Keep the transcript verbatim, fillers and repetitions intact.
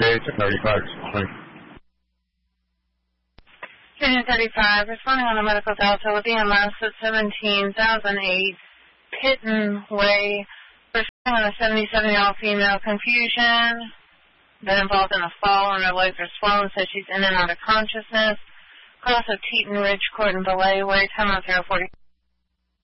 Okay, ten thirty-five, responding. ten thirty-five, responding on the medical delta with E M S at seventeen thousand eight, Pitton Way, responding on a seventy-seven-year-old female, confusion, been involved in a fall and her legs are swollen, says she's in and out of consciousness, cross of Teton Ridge Court and Belay Way, time of zero forty.